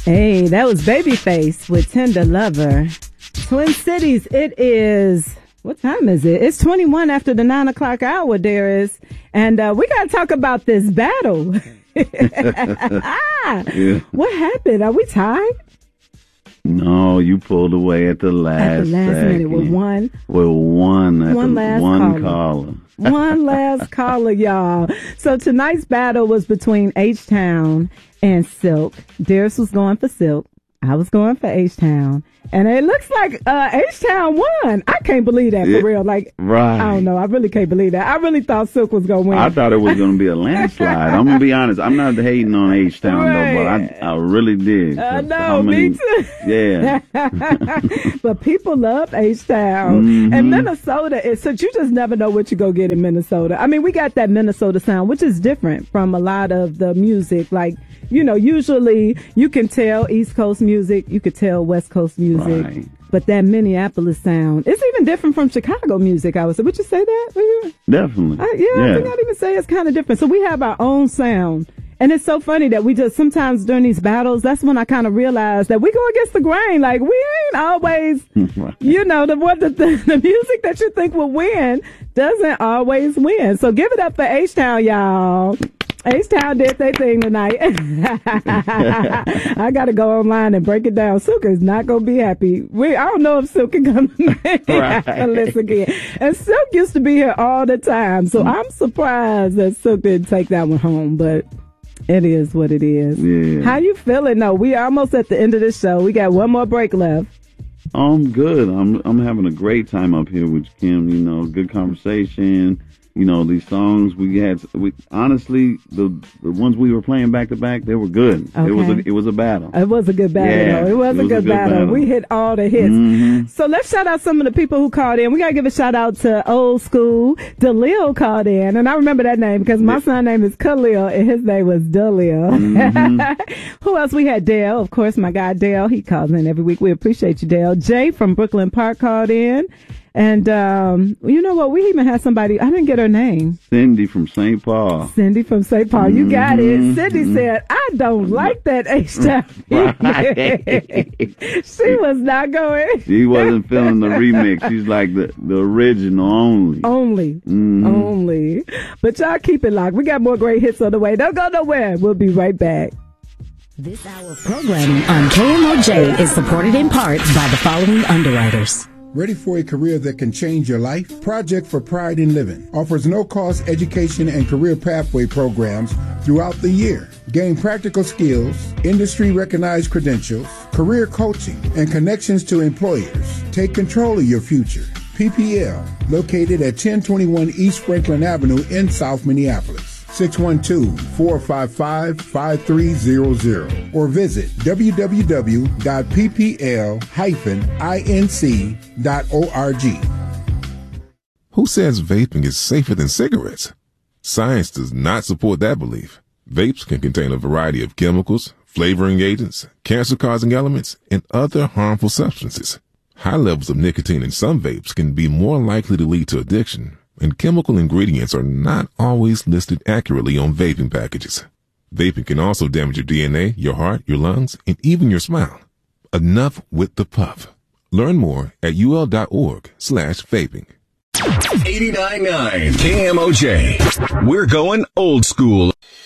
Hey, that was Babyface with Tender Lover. Twin Cities, it is, what time is it? It's 21 after the 9 o'clock hour, Darius. And we got to talk about this battle. Yeah. What happened? Are we tied? No, you pulled away at the last minute with one. With one last caller. One last caller, y'all. So tonight's battle was between H-Town and Silk. Darius was going for Silk. I was going for H-Town. And it looks like H-Town won. I can't believe that, for real. Like, right. I don't know. I really can't believe that. I really thought Silk was going to win. I thought it was going to be a landslide. I'm going to be honest. I'm not hating on H-Town, right. though, but I really did. I know, me too. Yeah. But people love H-Town. Mm-hmm. And Minnesota is, so you just never know what you go get in Minnesota. I mean, we got that Minnesota sound, which is different from a lot of the music. Like, you know, usually you can tell East Coast music, you could tell West Coast music. Right. But that Minneapolis sound, it's even different from Chicago music, I would say. Would you say that? Definitely. I think I'd even say it's kind of different. So we have our own sound. And it's so funny that we just sometimes during these battles, that's when I kind of realize that we go against the grain. Like, we ain't always, you know, the music that you think will win doesn't always win. So give it up for H-Town, y'all. H-Town did their thing tonight. I got to go online and break it down. Silk is not going to be happy. I don't know if Silk can come on list again. And Silk used to be here all the time. So I'm surprised that Silk didn't take that one home. But it is what it is. Yeah. How you feeling, though? We are almost at the end of the show. We got one more break left. I'm good. I'm having a great time up here with Kim. You know, good conversation. You know, these songs honestly, the ones we were playing back to back, they were good. Okay. It was a battle. It was a good battle, though. It was a good battle. We hit all the hits. Mm-hmm. So let's shout out some of the people who called in. We got to give a shout out to Old School. Dalil called in. And I remember that name because my son's name is Khalil and his name was Dalil. Mm-hmm. Who else? We had Dale. Of course, my guy Dale. He calls in every week. We appreciate you, Dale. Jay from Brooklyn Park called in. And, you know what? We even had somebody, I didn't get her name. Cindy from St. Paul. Cindy from St. Paul. You got it. Cindy said, I don't like that H-Town. She was not going. She wasn't feeling the remix. She's like the original only. Only. But y'all keep it locked. We got more great hits on the way. Don't go nowhere. We'll be right back. This hour of programming on KMOJ is supported in part by the following underwriters. Ready for a career that can change your life? Project for Pride in Living offers no-cost education and career pathway programs throughout the year. Gain practical skills, industry-recognized credentials, career coaching, and connections to employers. Take control of your future. PPL, located at 1021 East Franklin Avenue in South Minneapolis. 612-455-5300 or visit www.ppl-inc.org. Who says vaping is safer than cigarettes? Science does not support that belief. Vapes can contain a variety of chemicals, flavoring agents, cancer-causing elements, and other harmful substances. High levels of nicotine in some vapes can be more likely to lead to addiction, and chemical ingredients are not always listed accurately on vaping packages. Vaping can also damage your DNA, your heart, your lungs, and even your smile. Enough with the puff. Learn more at ul.org/vaping. 89.9 KMOJ. We're going old school.